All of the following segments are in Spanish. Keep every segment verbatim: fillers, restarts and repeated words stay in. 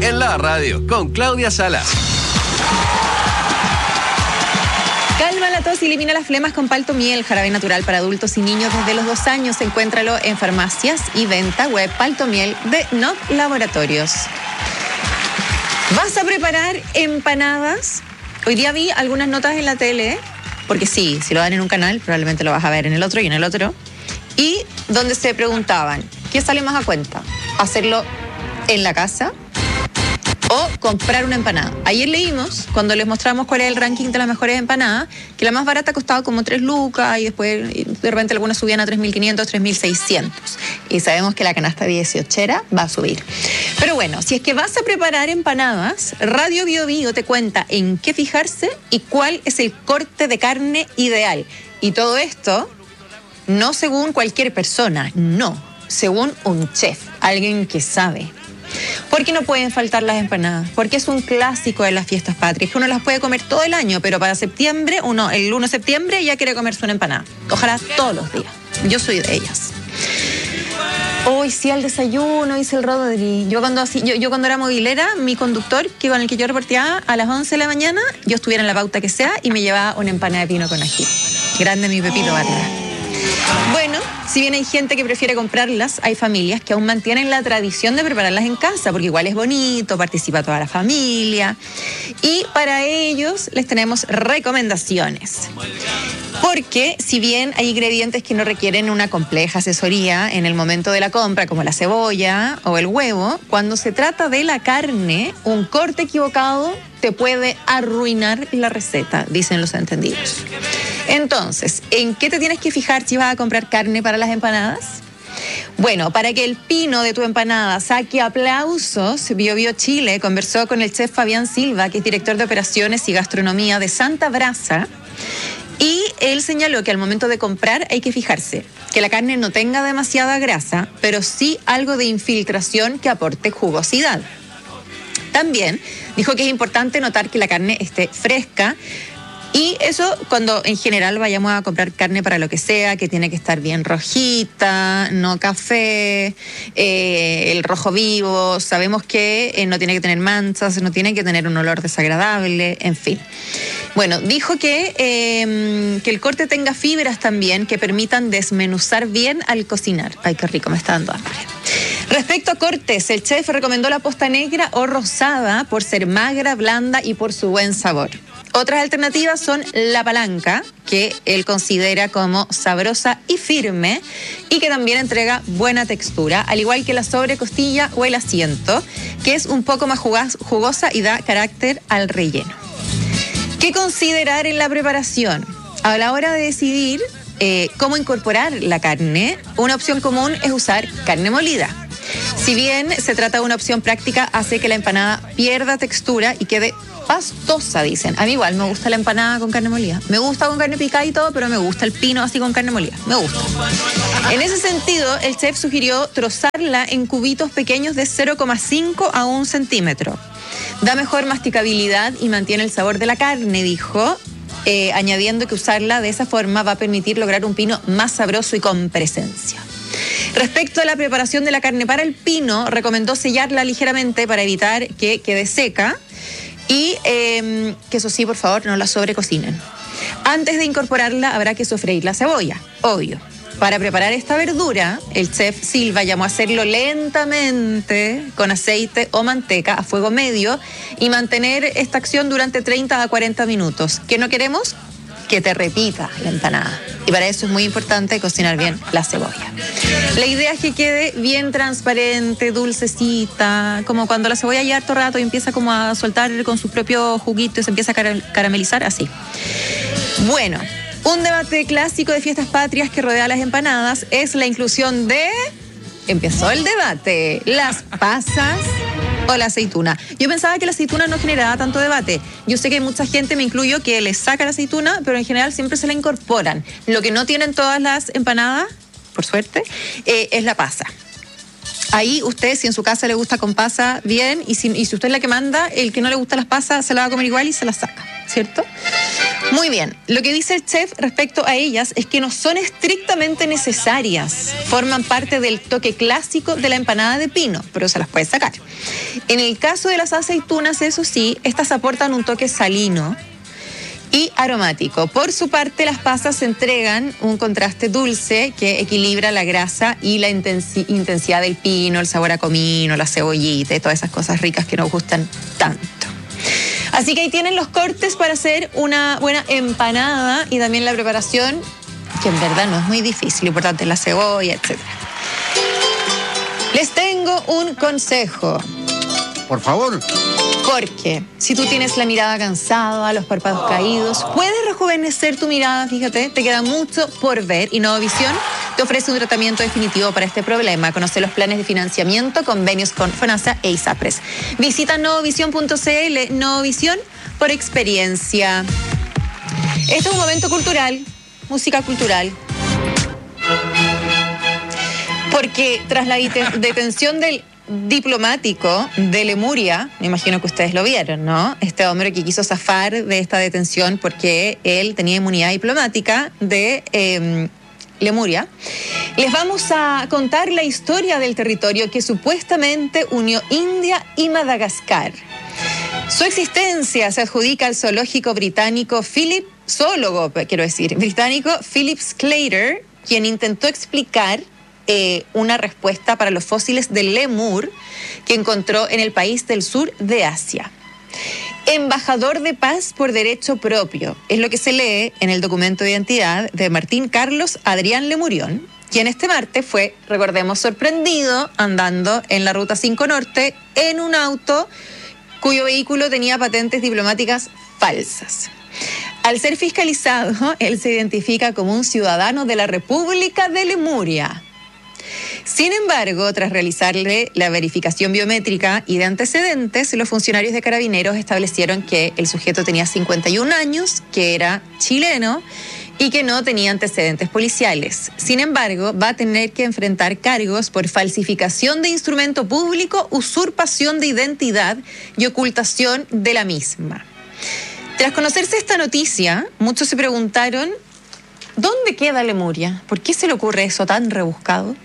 en la radio con Claudia Salas. Calma la tos y elimina las flemas con Palto Miel, jarabe natural para adultos y niños desde los dos años. Encuéntralo en farmacias y venta web. Palto Miel de N O C Laboratorios. ¿Vas a preparar empanadas? Hoy día vi algunas notas en la tele, porque sí, si lo dan en un canal, probablemente lo vas a ver en el otro y en el otro, y donde se preguntaban, ¿qué sale más a cuenta? ¿Hacerlo en la casa o comprar una empanada? Ayer leímos, cuando les mostramos cuál es el ranking de las mejores empanadas, que la más barata costaba como tres lucas y después de repente algunas subían a tres mil quinientos, tres mil seiscientos. Y sabemos que la canasta dieciochera va a subir. Pero bueno, si es que vas a preparar empanadas, Radio Bio Bio te cuenta en qué fijarse y cuál es el corte de carne ideal. Y todo esto no según cualquier persona, no, según un chef, alguien que sabe. Porque no pueden faltar las empanadas, porque es un clásico de las fiestas patrias, que uno las puede comer todo el año, pero para septiembre, uno el uno de septiembre ya quiere comerse una empanada. Ojalá todos los días. Yo soy de ellas. Hoy sí al desayuno hice el Rodri. Yo cuando, así, yo, yo cuando era movilera, mi conductor, que con el que yo repartía a las once de la mañana, yo estuviera en la pauta que sea y me llevaba una empanada de pino con ají. Grande mi Pepito Barra. Bueno, si bien hay gente que prefiere comprarlas, hay familias que aún mantienen la tradición de prepararlas en casa, porque igual es bonito, participa toda la familia. Y para ellos les tenemos recomendaciones. Porque si bien hay ingredientes que no requieren una compleja asesoría en el momento de la compra, como la cebolla o el huevo, cuando se trata de la carne, un corte equivocado te puede arruinar la receta, dicen los entendidos. Entonces, ¿en qué te tienes que fijar si vas a comprar carne para las empanadas? Bueno, para que el pino de tu empanada saque aplausos, Bio Bio Chile conversó con el chef Fabián Silva, que es director de operaciones y gastronomía de Santa Brasa, y él señaló que al momento de comprar hay que fijarse que la carne no tenga demasiada grasa, pero sí algo de infiltración que aporte jugosidad. También dijo que es importante notar que la carne esté fresca. Y eso cuando en general vayamos a comprar carne para lo que sea, que tiene que estar bien rojita, no café, eh, el rojo vivo, sabemos que eh, no tiene que tener manchas, no tiene que tener un olor desagradable, en fin. Bueno, dijo que, eh, que el corte tenga fibras también que permitan desmenuzar bien al cocinar. Ay, qué rico, me está dando hambre. Respecto a cortes, el chef recomendó la posta negra o rosada por ser magra, blanda y por su buen sabor. Otras alternativas son la palanca, que él considera como sabrosa y firme y que también entrega buena textura, al igual que la sobrecostilla o el asiento, que es un poco más jugosa y da carácter al relleno. ¿Qué considerar en la preparación? A la hora de decidir eh, cómo incorporar la carne, una opción común es usar carne molida. Si bien se trata de una opción práctica, hace que la empanada pierda textura y quede pastosa, dicen. A mí igual me gusta la empanada con carne molida. Me gusta con carne picada y todo, pero me gusta el pino así con carne molida. Me gusta. En ese sentido, el chef sugirió trozarla en cubitos pequeños de cero coma cinco a un centímetro. Da mejor masticabilidad y mantiene el sabor de la carne, dijo, eh, añadiendo que usarla de esa forma va a permitir lograr un pino más sabroso y con presencia. Respecto a la preparación de la carne para el pino, recomendó sellarla ligeramente para evitar que quede seca. Y eh, que eso sí, por favor, no la sobrecocinen. Antes de incorporarla habrá que sofreír la cebolla, obvio. Para preparar esta verdura, el chef Silva llamó a hacerlo lentamente con aceite o manteca a fuego medio y mantener esta acción durante treinta a cuarenta minutos. ¿Qué no queremos? Que te repita la empanada. Y para eso es muy importante cocinar bien la cebolla. La idea es que quede bien transparente, dulcecita, como cuando la cebolla ya harto rato y empieza como a soltar con sus propios juguitos, se empieza a caramelizar, así. Bueno, un debate clásico de fiestas patrias que rodea las empanadas es la inclusión de... Empezó el debate. Las pasas o la aceituna. Yo pensaba que la aceituna no generaba tanto debate. Yo sé que hay mucha gente, me incluyo, que les saca la aceituna, pero en general siempre se la incorporan. Lo que no tienen todas las empanadas, por suerte, eh, es la pasa. Ahí usted, si en su casa le gusta con pasa, bien, y si, y si usted es la que manda, el que no le gusta las pasas se la va a comer igual y se las saca. ¿cierto? Muy bien, lo que dice el chef respecto a ellas es que no son estrictamente necesarias, forman parte del toque clásico de la empanada de pino, pero se las puedes sacar. En el caso de las aceitunas, eso sí, estas aportan un toque salino y aromático. Por su parte, las pasas entregan un contraste dulce que equilibra la grasa y la intensi- intensidad del pino, el sabor a comino, la cebollita y todas esas cosas ricas que nos gustan tanto. Así que ahí tienen los cortes para hacer una buena empanada y también la preparación, que en verdad no es muy difícil, lo importante es la cebolla, etcétera. Les tengo un consejo. Por favor. Porque si tú tienes la mirada cansada, los párpados caídos, puedes rejuvenecer tu mirada, fíjate, te queda mucho por ver y Novovisión te ofrece un tratamiento definitivo para este problema. Conoce los planes de financiamiento, convenios con FONASA e ISAPRES. Visita novovisión punto c l, Novovisión por experiencia. Este es un momento cultural, música cultural. Porque tras la detención del diplomático de Lemuria, me imagino que ustedes lo vieron, ¿no? Este hombre que quiso zafar de esta detención porque él tenía inmunidad diplomática de eh, Lemuria. Les vamos a contar la historia del territorio que supuestamente unió India y Madagascar. Su existencia se adjudica al zoológico británico Philip, zoólogo, quiero decir, británico Philip Sclater, quien intentó explicar Eh, una respuesta para los fósiles del lémur que encontró en el país del sur de Asia. Embajador de paz por derecho propio, es lo que se lee en el documento de identidad de Martín Carlos Adrián Lemurión, quien este martes fue, recordemos, sorprendido andando en la Ruta cinco Norte en un auto cuyo vehículo tenía patentes diplomáticas falsas. Al ser fiscalizado, él se identifica como un ciudadano de la República de Lemuria. Sin embargo, tras realizarle la verificación biométrica y de antecedentes, los funcionarios de Carabineros establecieron que el sujeto tenía cincuenta y un años, que era chileno y que no tenía antecedentes policiales. Sin embargo, va a tener que enfrentar cargos por falsificación de instrumento público, usurpación de identidad y ocultación de la misma. Tras conocerse esta noticia, muchos se preguntaron, ¿dónde queda Lemuria? ¿Por qué se le ocurre eso tan rebuscado?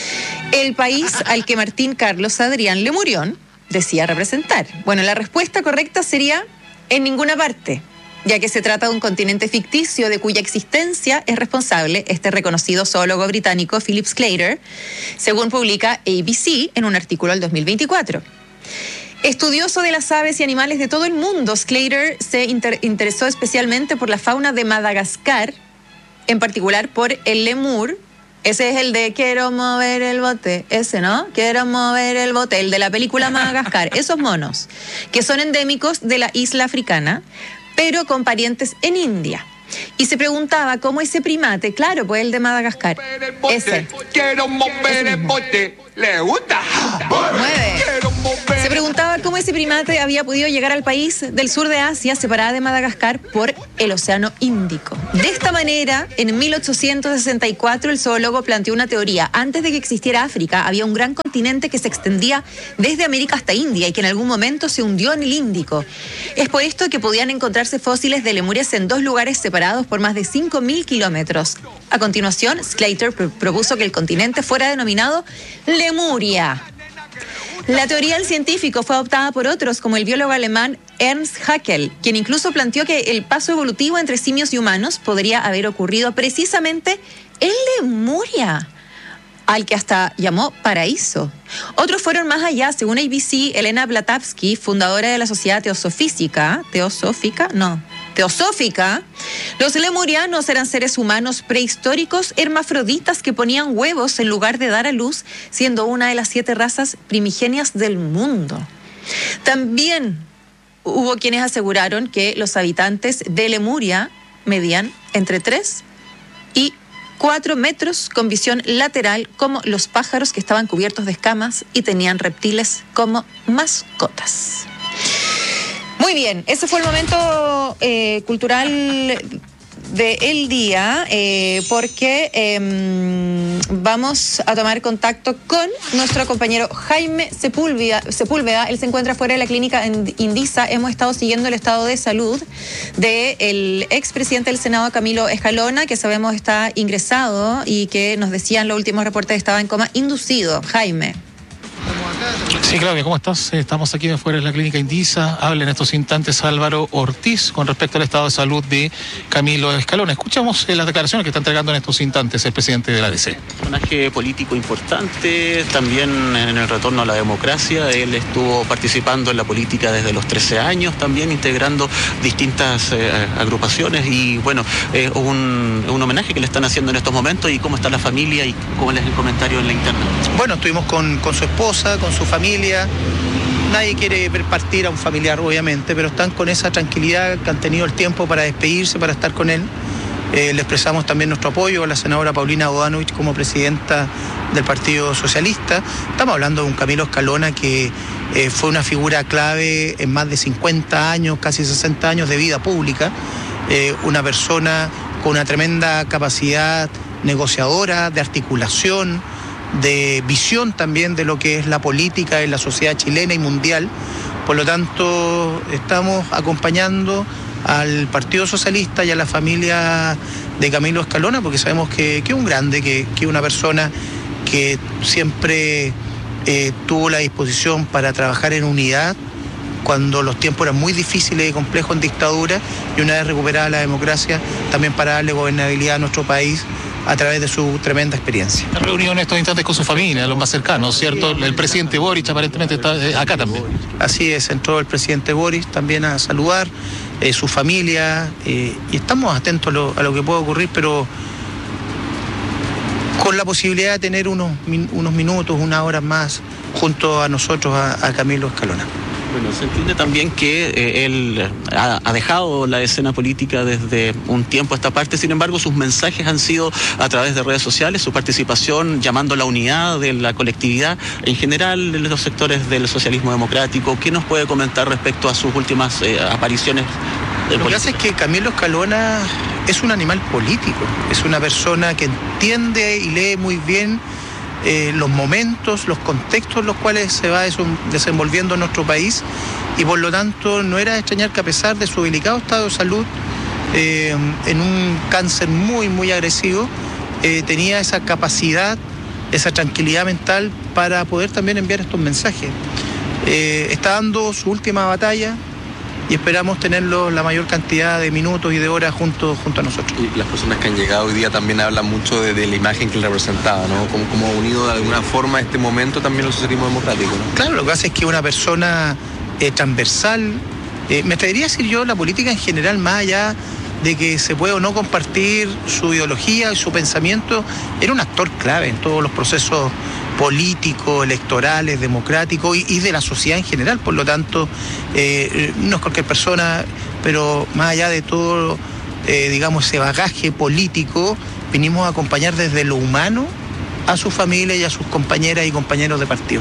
El país al que Martín Carlos Adrián Lemurión decía representar. Bueno, la respuesta correcta sería en ninguna parte, ya que se trata de un continente ficticio de cuya existencia es responsable este reconocido zoólogo británico Philip Sclater, según publica A B C en un artículo del dos mil veinticuatro. Estudioso de las aves y animales de todo el mundo, Sclater se inter- interesó especialmente por la fauna de Madagascar, en particular por el lemur. Ese es el de quiero mover el bote, ese, ¿no? Quiero mover el bote, el de la película Madagascar. Esos monos, que son endémicos de la isla africana, pero con parientes en India. Y se preguntaba cómo ese primate, claro, pues el de Madagascar, ese. Quiero mover el bote, ¿le gusta? Mueve. Se preguntaba cómo ese primate había podido llegar al país del sur de Asia, separada de Madagascar por el Océano Índico. De esta manera, en mil ochocientos sesenta y cuatro, el zoólogo planteó una teoría. Antes de que existiera África, había un gran continente que se extendía desde América hasta India y que en algún momento se hundió en el Índico. Es por esto que podían encontrarse fósiles de lemurias en dos lugares separados por más de cinco mil kilómetros. A continuación, Sclater pr- propuso que el continente fuera denominado Lemuria. La teoría del científico fue adoptada por otros, como el biólogo alemán Ernst Haeckel, quien incluso planteó que el paso evolutivo entre simios y humanos podría haber ocurrido precisamente en Lemuria, al que hasta llamó paraíso. Otros fueron más allá. Según A B C, Elena Blavatsky, fundadora de la Sociedad Teosófica, Teosófica, no, Teosófica, los lemurianos eran seres humanos prehistóricos hermafroditas que ponían huevos en lugar de dar a luz, siendo una de las siete razas primigenias del mundo. También hubo quienes aseguraron que los habitantes de Lemuria medían entre tres y cuatro metros con visión lateral como los pájaros que estaban cubiertos de escamas y tenían reptiles como mascotas. Muy bien, ese fue el momento eh, cultural del día, eh, porque eh, eh, vamos a tomar contacto con nuestro compañero Jaime Sepúlveda. Sepúlveda. Él se encuentra fuera de la clínica Indisa. Hemos estado siguiendo el estado de salud del expresidente del Senado, Camilo Escalona, que sabemos está ingresado y que nos decían los últimos reportes estaba en coma inducido. Jaime. Sí, Claudia, ¿cómo estás? Estamos aquí afuera de la clínica Indisa. Habla en estos instantes Álvaro Ortiz con respecto al estado de salud de Camilo Escalona. Escuchamos las declaraciones que está entregando en estos instantes el presidente de la A D C. Personaje político importante, también en el retorno a la democracia. Él estuvo participando en la política desde los trece años, también integrando distintas eh, agrupaciones y bueno, eh, un, un homenaje que le están haciendo en estos momentos. ¿Y cómo está la familia y cómo es el comentario en la interna? Bueno, estuvimos con, con su esposa, con su familia. Nadie quiere ver partir a un familiar, obviamente, pero están con esa tranquilidad que han tenido el tiempo para despedirse, para estar con él. Eh, le expresamos también nuestro apoyo a la senadora Paulina Bodanovich como presidenta del Partido Socialista. Estamos hablando de un Camilo Escalona que eh, fue una figura clave en más de cincuenta años, casi sesenta años de vida pública. Eh, una persona con una tremenda capacidad negociadora, de articulación, de visión también de lo que es la política en la sociedad chilena y mundial. Por lo tanto, estamos acompañando al Partido Socialista y a la familia de Camilo Escalona, porque sabemos que, que es un grande, que es una persona que siempre eh, tuvo la disposición para trabajar en unidad cuando los tiempos eran muy difíciles y complejos en dictadura, y una vez recuperada la democracia, también para darle gobernabilidad a nuestro país a través de su tremenda experiencia. Está reunido en estos instantes con su familia, los más cercanos, ¿cierto? El presidente Boric aparentemente está acá también. Así es, entró el presidente Boric también a saludar, eh, su familia, eh, y estamos atentos a lo, a lo que pueda ocurrir, pero con la posibilidad de tener unos, unos minutos, unas horas más junto a nosotros, a, a Camilo Escalona. Bueno, se entiende también que eh, él ha, ha dejado la escena política desde un tiempo a esta parte, sin embargo sus mensajes han sido a través de redes sociales, su participación llamando a la unidad de la colectividad en general de los sectores del socialismo democrático. ¿Qué nos puede comentar respecto a sus últimas eh, apariciones? Lo que pasa es que Camilo Escalona es un animal político, es una persona que entiende y lee muy bien Eh, los momentos, los contextos en los cuales se va desenvolviendo nuestro país, y por lo tanto no era de extrañar que a pesar de su delicado estado de salud, eh, en un cáncer muy muy agresivo, eh, tenía esa capacidad, esa tranquilidad mental para poder también enviar estos mensajes. Eh, está dando su última batalla y esperamos tenerlo la mayor cantidad de minutos y de horas junto, junto a nosotros. Y las personas que han llegado hoy día también hablan mucho de, de la imagen que él representaba, ¿no? Como, como unido de alguna forma a este momento también el socialismo democrático, ¿no? Claro, lo que pasa es que una persona eh, transversal, eh, me atrevería a decir yo, la política en general, más allá de que se puede o no compartir su ideología y su pensamiento, era un actor clave en todos los procesos políticos, electorales, democráticos y, y de la sociedad en general. Por lo tanto, eh, no es cualquier persona, pero más allá de todo, eh, digamos, ese bagaje político, vinimos a acompañar desde lo humano a su familia y a sus compañeras y compañeros de partido.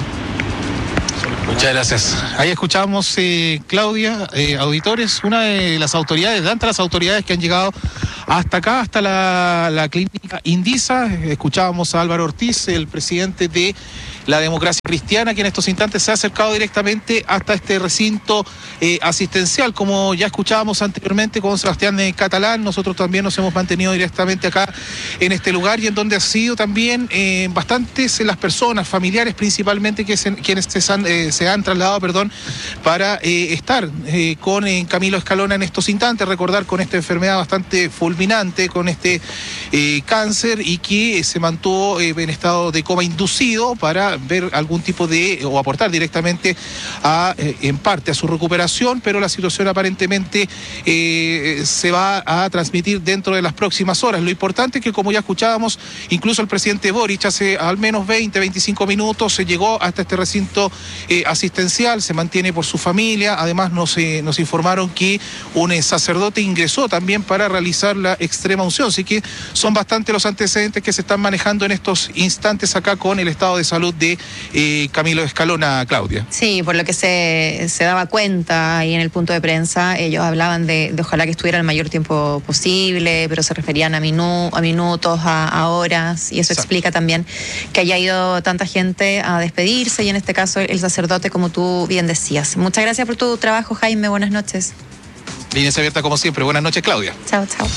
Muchas gracias. Ahí escuchamos, eh, Claudia, eh, auditores, una de las autoridades, de tantas las autoridades que han llegado hasta acá, hasta la, la clínica Indisa. Escuchábamos a Álvaro Ortiz, el presidente de la Democracia Cristiana, que en estos instantes se ha acercado directamente hasta este recinto eh, asistencial. Como ya escuchábamos anteriormente con Sebastián eh, Catalán, nosotros también nos hemos mantenido directamente acá en este lugar, y en donde ha sido también eh, bastantes las personas, familiares principalmente, que se, quienes se han, eh, se han trasladado, perdón, para eh, estar eh, con eh, Camilo Escalona en estos instantes, recordar con esta enfermedad bastante fulminante, con este eh, cáncer, y que eh, se mantuvo eh, en estado de coma inducido para ver algún tipo de, o aportar directamente a, eh, en parte a su recuperación, pero la situación aparentemente eh, se va a transmitir dentro de las próximas horas. Lo importante es que, como ya escuchábamos, incluso el presidente Boric hace al menos veinte, veinticinco minutos se llegó hasta este recinto eh, asistencial, se mantiene por su familia. Además nos, eh, nos informaron que un eh, sacerdote ingresó también para realizar la extrema unción, así que son bastante los antecedentes que se están manejando en estos instantes acá con el estado de salud de de eh, Camilo Escalona, Claudia. Sí, por lo que se, se daba cuenta ahí en el punto de prensa, ellos hablaban de, de ojalá que estuviera el mayor tiempo posible, pero se referían a, minu, a minutos, a, a horas, y eso Exacto. explica también que haya ido tanta gente a despedirse, y en este caso el sacerdote, como tú bien decías. Muchas gracias por tu trabajo, Jaime, buenas noches. Líneas abiertas como siempre, buenas noches, Claudia. Chao, chao.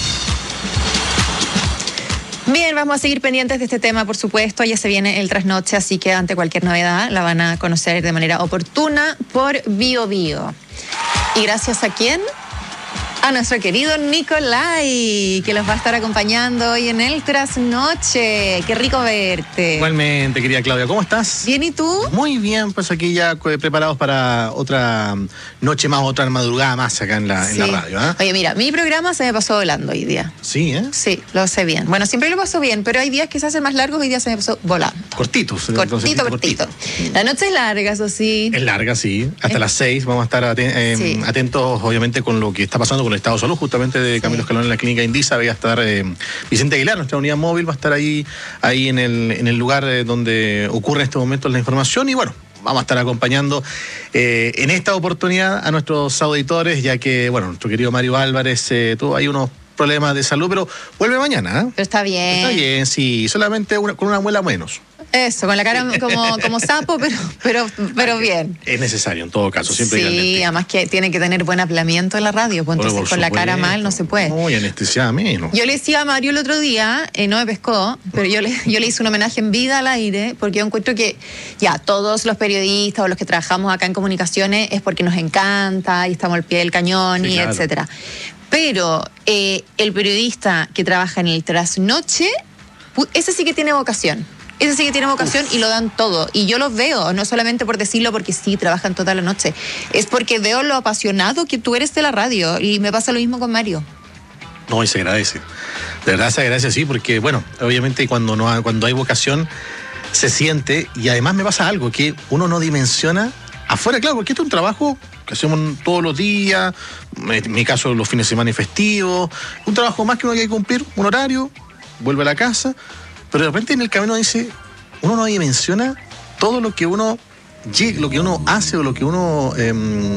Bien, vamos a seguir pendientes de este tema, por supuesto. Ya se viene el trasnoche, así que ante cualquier novedad la van a conocer de manera oportuna por Bio Bio. ¿Y gracias a quién? A nuestro querido Nicolai, que los va a estar acompañando hoy en el Trasnoche. Qué rico verte. Igualmente, querida Claudia, ¿cómo estás? Bien, ¿y tú? Muy bien, pues aquí ya preparados para otra noche más, otra madrugada más acá en la, sí. en la radio. ¿eh? Oye, mira, mi programa se me pasó volando hoy día. Sí, ¿eh? Sí, lo sé bien. Bueno, siempre lo paso bien, pero hay días que se hacen más largos y hoy día se me pasó volando. Cortitos. Cortito, cortito, cortito. La noche es larga, eso sí. Es larga, sí. Hasta es... las seis vamos a estar aten- eh, sí. atentos, obviamente, con lo que está pasando con el Estado de Salud, justamente de Camilo sí. Escalona en la clínica Indisa. Va a estar eh, Vicente Aguilar, nuestra unidad móvil, va a estar ahí, ahí en el, en el lugar eh, donde ocurre en este momento la información, y bueno, vamos a estar acompañando eh, en esta oportunidad a nuestros auditores, ya que, bueno, nuestro querido Mario Álvarez eh, tuvo ahí unos problemas de salud, pero vuelve mañana. ¿eh? Pero está bien. Está bien, sí, solamente una, con una muela menos. Eso, con la cara como, como sapo, pero, pero, pero bien. Es necesario en todo caso, siempre. Sí, además que tiene que tener buen aplanamiento en la radio, pues entonces con la cara mal no se puede. Muy anestesiada menos. Yo le decía a Mario el otro día, eh, no me pescó, pero yo le, yo le hice un homenaje en vida al aire, porque yo encuentro que ya todos los periodistas o los que trabajamos acá en comunicaciones es porque nos encanta y estamos al pie del cañón, sí, y claro. etcétera. Pero eh, el periodista que trabaja en el trasnoche, ese sí que tiene vocación. Ese sí que tiene vocación Uf. y lo dan todo. Y yo los veo, no solamente por decirlo porque sí, trabajan toda la noche. Es porque veo lo apasionado que tú eres de la radio. Y me pasa lo mismo con Mario. No, y se agradece. De verdad se agradece, sí, porque, bueno, obviamente cuando, no, cuando hay vocación se siente. Y además me pasa algo que uno no dimensiona afuera, claro, porque esto es un trabajo que hacemos todos los días, en mi caso los fines de semana y festivos. Un trabajo más que uno hay que cumplir, un horario, vuelve a la casa. Pero de repente en el camino dice, uno no dimensiona todo lo que uno lo que uno hace o lo que uno, eh,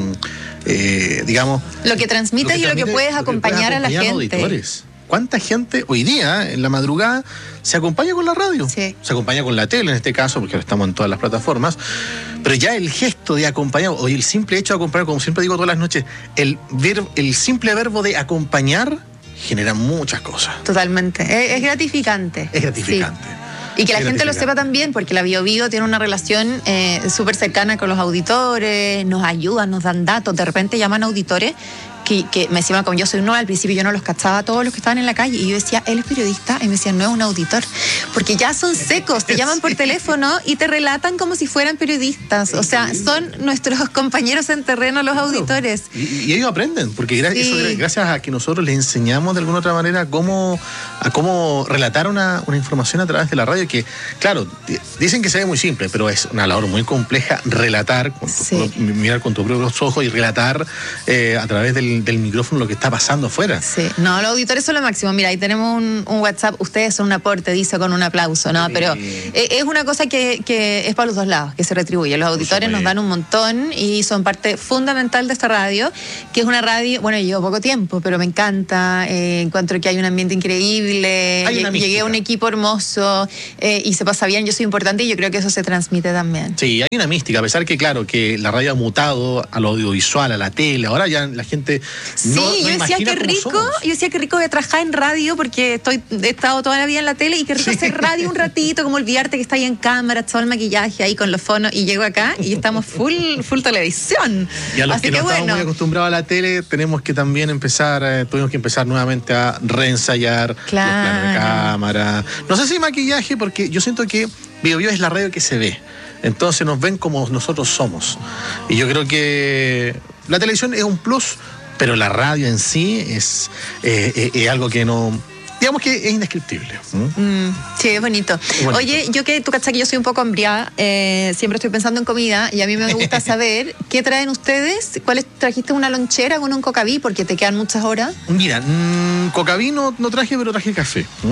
eh, digamos... Lo que transmite y lo que puedes acompañar a la gente. Auditores. ¿Cuánta gente hoy día, en la madrugada, se acompaña con la radio? Sí. Se acompaña con la tele en este caso, porque ahora estamos en todas las plataformas. Pero ya el gesto de acompañar, o el simple hecho de acompañar, como siempre digo todas las noches, el, ver, el simple verbo de acompañar genera muchas cosas. Totalmente. Es, es gratificante. Es gratificante. Sí. Y que la gente lo sepa también, porque la Bio Bio tiene una relación eh, súper cercana con los auditores, nos ayudan, nos dan datos, de repente llaman auditores que, que me decían, como yo soy nueva, al principio yo no los cachaba a todos los que estaban en la calle, y yo decía, él es periodista, y me decían, no, es un auditor, porque ya son secos, te llaman por teléfono y te relatan como si fueran periodistas, o sea, son nuestros compañeros en terreno los auditores. Y, y ellos aprenden, porque gra- sí. eso, gracias a que nosotros les enseñamos de alguna otra manera cómo, a cómo relatar una, una información a través de la radio, que, claro, dicen que se ve muy simple, pero es una labor muy compleja relatar, con tu, sí. mirar con tus propios ojos y relatar eh, a través del del micrófono lo que está pasando afuera. Sí, no, los auditores son lo máximo. Mira, ahí tenemos un, un WhatsApp, ustedes son un aporte, dice con un aplauso, ¿no? Sí. Pero es una cosa que, que es para los dos lados, que se retribuye. Los auditores nos dan un montón y son parte fundamental de esta radio, que es una radio, bueno, llevo poco tiempo, pero me encanta, eh, encuentro que hay un ambiente increíble, hay una llegué a un equipo hermoso eh, y se pasa bien, yo soy importante y yo creo que eso se transmite también. Sí, hay una mística, a pesar que, claro, que la radio ha mutado a lo audiovisual, a la tele, ahora ya la gente Sí, no, no yo decía que rico, somos. yo decía que rico de trabajar en radio porque estoy, he estado toda la vida en la tele y que rico sí. hacer radio un ratito, como olvidarte que está ahí en cámara, todo el maquillaje ahí con los fonos, y llego acá y estamos full, full televisión. Y a los Así que no que estamos bueno. muy acostumbrados a la tele, tenemos que también empezar, eh, tuvimos que empezar nuevamente a reensayar claro. los planos de cámara. No sé si maquillaje, porque yo siento que Bio Bio es la radio que se ve. Entonces nos ven como nosotros somos. Y yo creo que la televisión es un plus, pero la radio en sí es, eh, eh, es algo que no... Digamos que es indescriptible. ¿Mm? Mm, sí, es bonito. es bonito. Oye, yo que tú cachas que yo soy un poco hambriada, eh, siempre estoy pensando en comida y a mí me gusta saber qué traen ustedes. ¿Cuáles trajiste? ¿Una lonchera con un cocaví? Porque te quedan muchas horas. Mira, mmm, cocaví no, no traje, pero traje café. ¿Mm?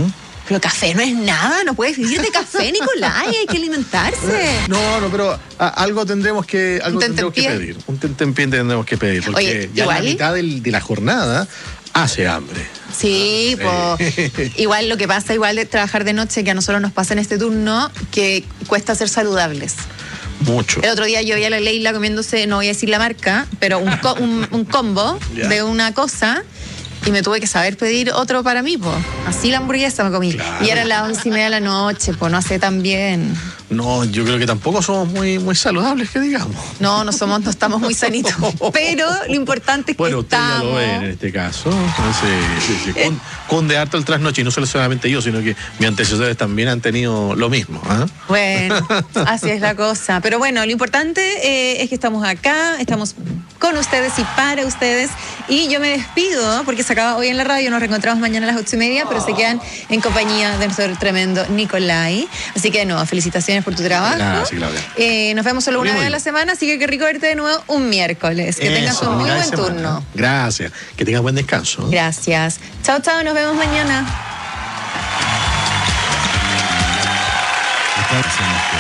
Pero café no es nada, no puedes vivir de café, Nicolai, hay que alimentarse. No, no, pero a, algo tendremos que algo Un tendremos que tentempié. pedir. Un tentempié tendremos que pedir. Porque Oye, ya igual- en la mitad del- de la jornada hace hambre. Sí, pues igual lo que pasa, igual de trabajar de noche, que a nosotros nos pasa en este turno, que cuesta ser saludables. Mucho. El otro día yo vi a la Leila comiéndose, no voy a decir la marca, pero un, co- un, un combo Ya. de una cosa y me tuve que saber pedir otro para mí, pues. Así la hamburguesa me comí. Claro. Y eran las once y media de la noche, pues no hace tan bien. No, yo creo que tampoco somos muy, muy saludables, que digamos. No, no somos, no estamos muy sanitos. Pero lo importante es que Bueno, usted ya estamos. lo ve en este caso. Sí, sí, sí. Con, con de harto el trasnoche, y no solo solamente yo, sino que mis antecesores también han tenido lo mismo. ¿Ah? Bueno, así es la cosa. Pero bueno, lo importante eh, es que estamos acá, estamos con ustedes y para ustedes. Y yo me despido porque se acaba hoy en la radio. Nos reencontramos mañana a las ocho y media, pero se quedan en compañía de nuestro tremendo Nicolai. Así que, no, felicitaciones por tu trabajo. Gracias, Claudia. Eh, nos vemos solo una Muy vez a bien. la semana, así que qué rico verte de nuevo un miércoles. Que tengas Eso, un muy mitad de buen semana. turno. Gracias. Que tengas buen descanso. Gracias. Chao, chao, nos vemos mañana. Entonces,